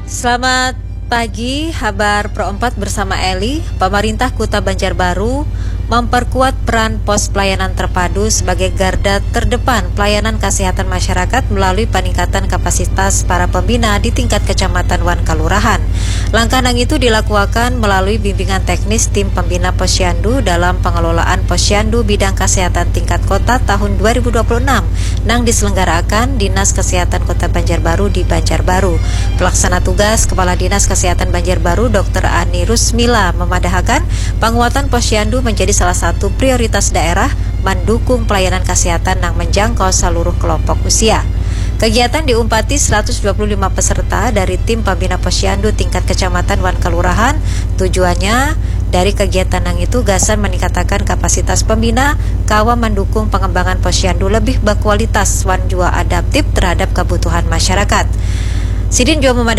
Selamat pagi, Habar Pro 4 bersama Eli. Pemerintah Kota Banjarbaru memperkuat peran pos pelayanan terpadu sebagai garda terdepan pelayanan kesehatan masyarakat melalui peningkatan kapasitas para pembina di tingkat kecamatan wan kalurahan. Langkah nang itu dilakukan melalui bimbingan teknis tim pembina Posyandu dalam pengelolaan Posyandu bidang kesehatan tingkat kota tahun 2026 nang diselenggarakan Dinas Kesehatan Kota Banjarbaru di Banjarbaru. Pelaksana tugas Kepala Dinas Kesehatan Banjarbaru Dr. Ani Rusmila memadahkan penguatan Posyandu menjadi salah satu prioritas daerah mendukung pelayanan kesehatan yang menjangkau seluruh kelompok usia. Kegiatan diumpati 125 peserta dari tim pembina Posyandu tingkat kecamatan wan kelurahan. Tujuannya dari kegiatan yang itu gasan meningkatkan kapasitas pembina, kawa mendukung pengembangan Posyandu lebih berkualitas wan jua adaptif terhadap kebutuhan masyarakat. Sidin juga